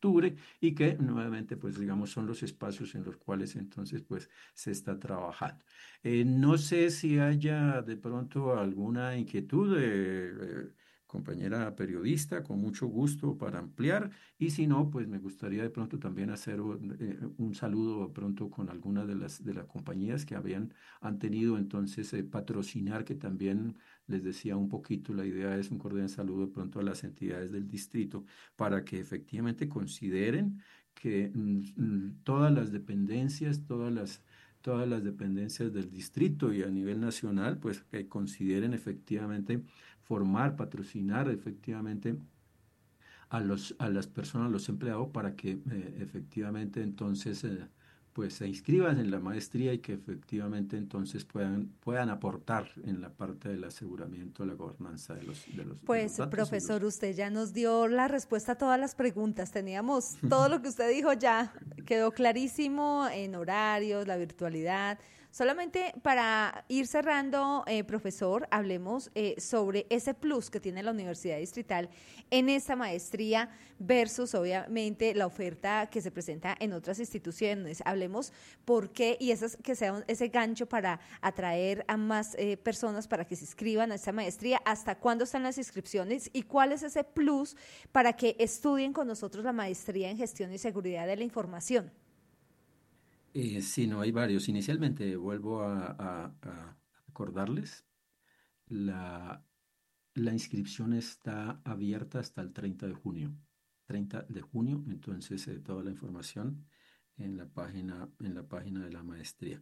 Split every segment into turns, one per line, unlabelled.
octubre y que nuevamente, pues digamos, son los espacios en los cuales entonces, pues se está trabajando. No sé si haya de pronto alguna inquietud, compañera periodista, con mucho gusto para ampliar. Y si no, pues me gustaría de pronto también hacer un saludo de pronto con algunas de las compañías que han tenido entonces patrocinar, que también les decía un poquito, la idea es un cordial saludo de pronto a las entidades del distrito para que efectivamente consideren que todas las dependencias, todas las dependencias del distrito y a nivel nacional, pues que consideren efectivamente formar, patrocinar efectivamente a las personas, a los empleados, para que efectivamente entonces pues se inscriban en la maestría y que efectivamente entonces puedan aportar en la parte del aseguramiento, la gobernanza de los
Pues,
datos y los...
profesor, usted ya nos dio la respuesta a todas las preguntas. Teníamos todo lo que usted dijo ya, quedó clarísimo en horarios, la virtualidad. Solamente para ir cerrando, profesor, hablemos sobre ese plus que tiene la Universidad Distrital en esta maestría versus, obviamente, la oferta que se presenta en otras instituciones. Hablemos por qué y que sea ese gancho para atraer a más personas para que se inscriban a esta maestría, hasta cuándo están las inscripciones y cuál es ese plus para que estudien con nosotros la maestría en gestión y seguridad de la información.
Sí, no, hay varios. Inicialmente vuelvo a recordarles, la, la inscripción está abierta hasta el 30 de junio. 30 de junio, entonces toda la información en la página de la maestría.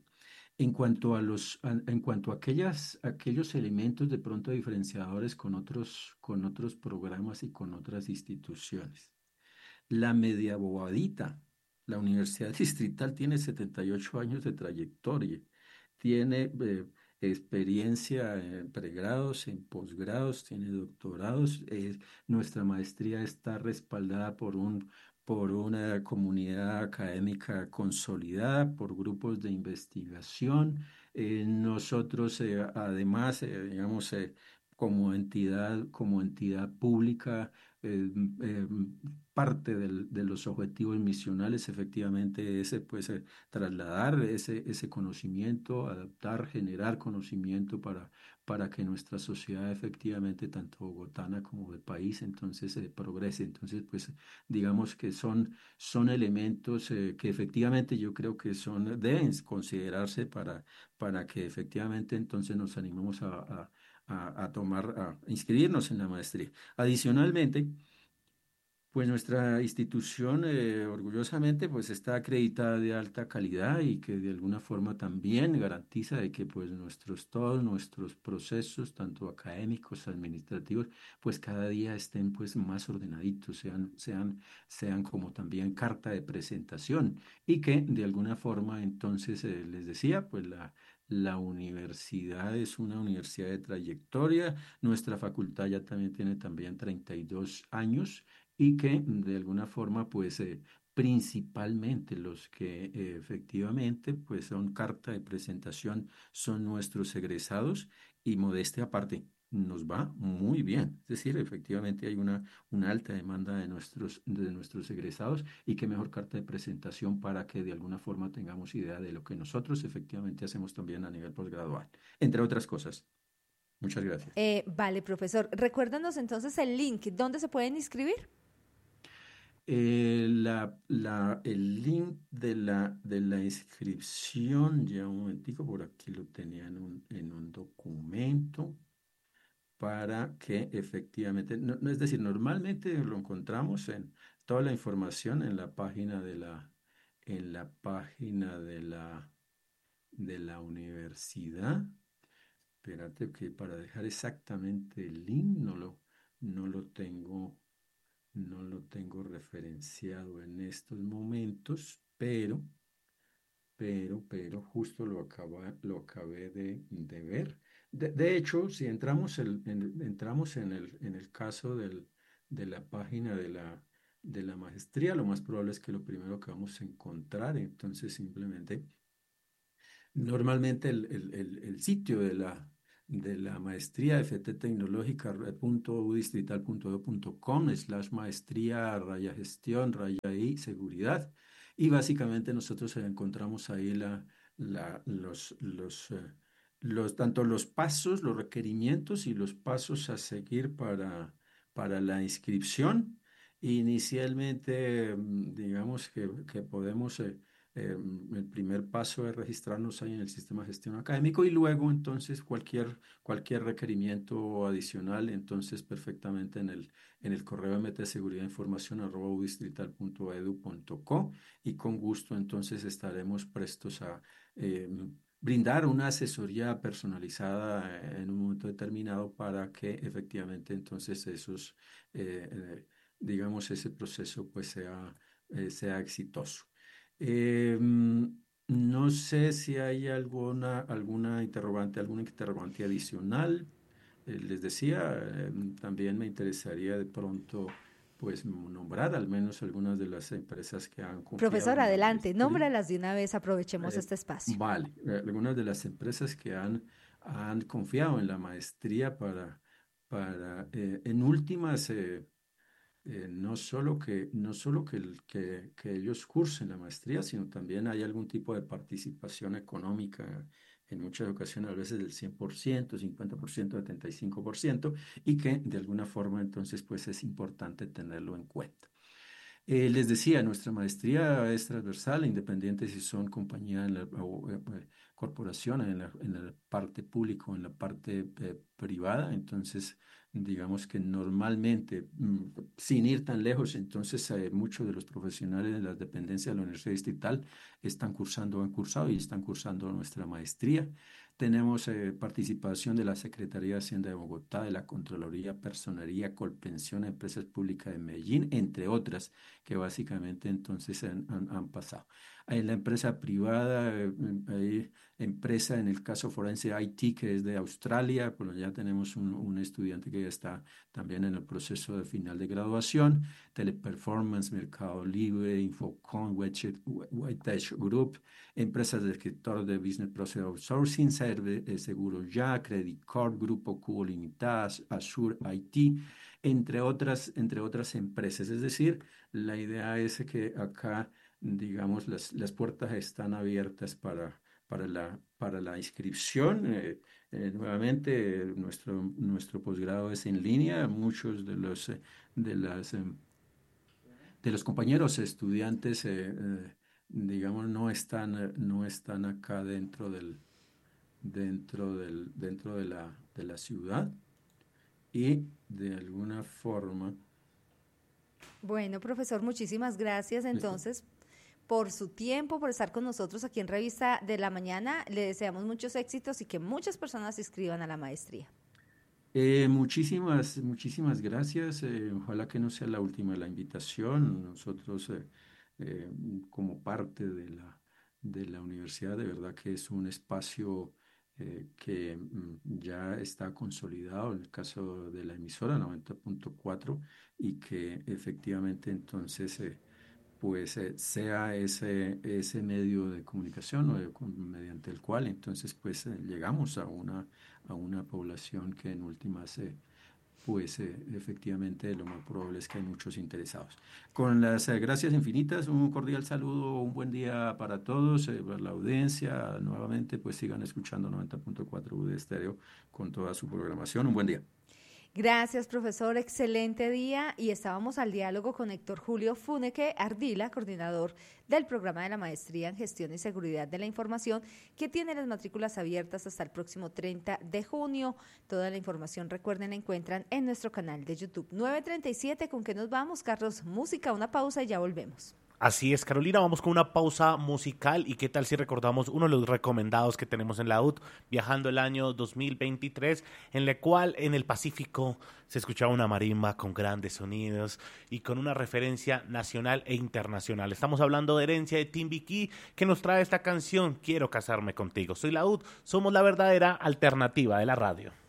En cuanto a aquellos elementos de pronto diferenciadores con otros programas y con otras instituciones. La media bobadita, la Universidad Distrital tiene 78 años de trayectoria, tiene experiencia en pregrados, en posgrados, tiene doctorados. Nuestra maestría está respaldada por una comunidad académica consolidada, por grupos de investigación. Nosotros, además, digamos, como entidad pública, eh, eh, parte de los objetivos misionales efectivamente pues, trasladar ese conocimiento, adaptar, generar conocimiento para que nuestra sociedad efectivamente, tanto bogotana como del país, entonces progrese. Entonces, pues digamos que son elementos que efectivamente yo creo que deben considerarse para que efectivamente entonces nos animemos a inscribirnos en la maestría. Adicionalmente, pues nuestra institución orgullosamente pues está acreditada de alta calidad y que de alguna forma también garantiza de que pues todos nuestros procesos, tanto académicos, administrativos, pues cada día estén pues más ordenaditos, sean como también carta de presentación y que de alguna forma entonces les decía pues la universidad es una universidad de trayectoria. Nuestra facultad ya también tiene 32 años y que de alguna forma, pues principalmente los que efectivamente, pues son carta de presentación, son nuestros egresados y modestia aparte. Nos va muy bien, es decir, efectivamente hay una alta demanda de nuestros egresados y qué mejor carta de presentación para que de alguna forma tengamos idea de lo que nosotros efectivamente hacemos también a nivel posgradual, entre otras cosas. Muchas gracias.
Vale, profesor. Recuérdanos entonces el link, ¿dónde se pueden inscribir?
El link de la inscripción, ya un momentico, por aquí lo tenía en un documento para que efectivamente, es decir, normalmente lo encontramos en toda la información en la página de la universidad. Espérate que para dejar exactamente el link no lo tengo. No lo tengo referenciado en estos momentos, pero justo lo acabé de ver. De hecho, si entramos en el caso de la página de la maestría, lo más probable es que lo primero que vamos a encontrar, entonces simplemente, normalmente el sitio la maestría, fttecnologica.udistrital.edu.com/maestría-gestión-seguridad. Y básicamente nosotros encontramos ahí tanto los pasos, los requerimientos y los pasos a seguir para la inscripción. Inicialmente, digamos que podemos, el primer paso es registrarnos ahí en el sistema de gestión académico y luego entonces cualquier requerimiento adicional, entonces perfectamente en el correo mtseguridadinformación@udistrital.edu.co, y con gusto entonces estaremos prestos a brindar una asesoría personalizada en un momento determinado para que efectivamente entonces digamos, ese proceso pues sea exitoso. No sé si hay alguna interrogante adicional. Les decía, también me interesaría de pronto pues nombrar al menos algunas de las empresas que han confiado
Profesor,
en la
adelante,
maestría.
nómbralas de una vez, aprovechemos
Eh,
este espacio.
vale, algunas de las empresas que han confiado en la maestría en últimas, no solo que ellos cursen la maestría, sino también hay algún tipo de participación económica, en muchas ocasiones a veces del 100%, 50%, 75%, y que de alguna forma entonces pues es importante tenerlo en cuenta. Les decía, nuestra maestría es transversal, independiente si son compañía o corporación en la parte pública o en la parte privada. Entonces, digamos que normalmente, sin ir tan lejos, entonces muchos de los profesionales de las dependencias de la Universidad Distrital han cursado y están cursando nuestra maestría. Tenemos participación de la Secretaría de Hacienda de Bogotá, de la Contraloría, Personería, Colpensión, Empresas Públicas de Medellín, entre otras, que básicamente entonces han pasado. En la empresa privada, hay empresa en el caso forense IT, que es de Australia, pues ya tenemos un estudiante que ya está también en el proceso de final de graduación. Teleperformance, Mercado Libre, Infocom, Whitech Group, empresas del sector de Business Process Outsourcing, Seguro Ya, Credit Card, Grupo Cubo Limitadas, Azure IT, entre otras empresas. Es decir, la idea es que acá, digamos, las puertas están abiertas para la inscripción. Nuevamente, nuestro posgrado es en línea. Muchos de las, em, de los compañeros estudiantes, digamos, no están acá dentro de la ciudad, y de alguna forma.
Bueno, profesor, muchísimas gracias
Listo.
entonces por su tiempo, por estar con nosotros aquí en Revista de la Mañana. Le deseamos muchos éxitos y que muchas personas se inscriban a la maestría.
Muchísimas gracias. Ojalá que no sea la última la invitación. Nosotros, eh, como parte de la universidad, de verdad que es un espacio que ya está consolidado en el caso de la emisora 90.4, y que efectivamente entonces pues sea ese medio de comunicación mediante el cual entonces pues llegamos a una población que en últimas pues efectivamente lo más probable es que hay muchos interesados. Con las gracias infinitas, un cordial saludo, un buen día para todos, para la audiencia. Nuevamente pues sigan escuchando 90.4 UD Estéreo con toda su programación. Un buen día.
Gracias, profesor. Excelente día. Y estábamos al diálogo con Héctor Julio Funeque Ardila, coordinador del programa de la Maestría en Gestión y Seguridad de la Información, que tiene las matrículas abiertas hasta el próximo 30 de junio. Toda la información, recuerden, la encuentran en nuestro canal de YouTube. 9:37, ¿con qué nos vamos, Carlos? Música, una pausa y ya volvemos.
Así es, Carolina, vamos con una pausa musical. ¿Y qué tal si recordamos uno de los recomendados que tenemos en la UD, viajando el año 2023, en el cual en el Pacífico se escuchaba una marimba con grandes sonidos y con una referencia nacional e internacional? Estamos hablando de Herencia de Timbiquí, que nos trae esta canción, Quiero casarme contigo. Soy la UD, somos la verdadera alternativa de la radio.